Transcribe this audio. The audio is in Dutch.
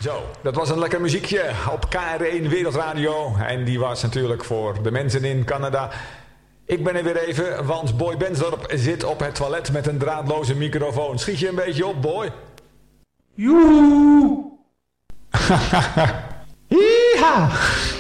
Zo, dat was een lekker muziekje op KR1 Wereldradio. En die was natuurlijk voor de mensen in Canada. Ik ben er weer even, want Boy Bensdorp zit op het toilet met een draadloze microfoon. Schiet je een beetje op, Boy? Joehoe! Hiha!